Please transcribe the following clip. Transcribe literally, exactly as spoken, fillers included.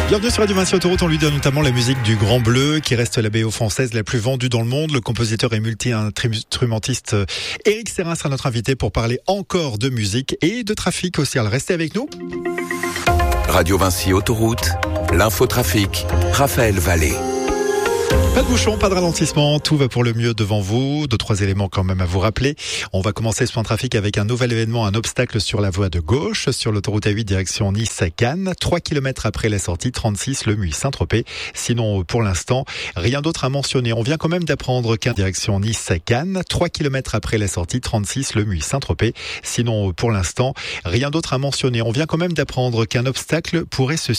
Bienvenue sur Radio Vinci Autoroute, on lui donne notamment la musique du Grand Bleu, qui reste la B O française la plus vendue dans le monde. Le compositeur et multi-instrumentiste Éric Serrin sera notre invité pour parler encore de musique et de trafic aussi. Alors restez avec nous. Radio Vinci Autoroute, l'infotrafic, Raphaël Vallée. Pas de bouchon, pas de ralentissement, tout va pour le mieux devant vous. Deux, trois éléments quand même à vous rappeler. On va commencer ce point de trafic avec un nouvel événement, un obstacle sur la voie de gauche, sur l'autoroute A huit direction Nice-Cannes. trois kilomètres après la sortie, trente-six, Le Muy-Saint-Tropez. Sinon, pour l'instant, rien d'autre à mentionner. On vient quand même d'apprendre qu'un direction Nice-Cannes, trois kilomètres après la sortie, trente-six, Le Muy-Saint-Tropez. Sinon, pour l'instant, rien d'autre à mentionner. On vient quand même d'apprendre qu'un obstacle pourrait se